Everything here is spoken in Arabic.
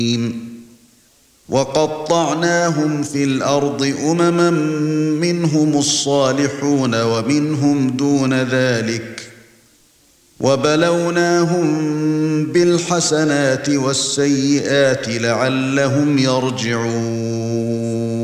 وقطعناهم في الأرض أمما منهم الصالحون ومنهم دون ذلك وبلوناهم بالحسنات والسيئات لعلهم يرجعون